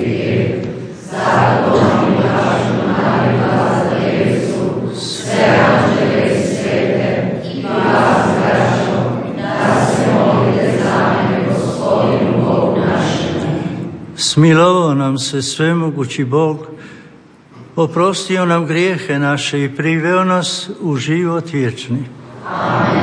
Smilovao nam se svemogući Bog, oprostio nam grijehe naše i priveo nas u život vječni. Amen.